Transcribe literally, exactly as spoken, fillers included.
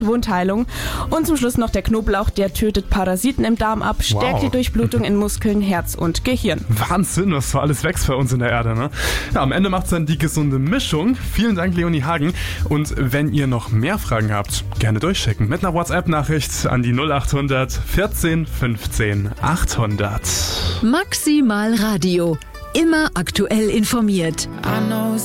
Wundheilung. Und zum Schluss noch der Knoblauch, der tötet Parasiten im Darm ab, stärkt Wow. die Durchblutung in Muskeln, Herz und Gehirn. Wahnsinn, was so alles wächst bei uns in der Erde, ne? Ja, am Ende macht es dann die gesunde Mischung. Vielen Dank, Leonie Hagen. Und wenn ihr noch mehr Fragen habt, gerne durchschicken mit einer WhatsApp-Nachricht an die null acht hundert vierzehn fünfzehn achthundert. Maximal Radio. Immer aktuell informiert.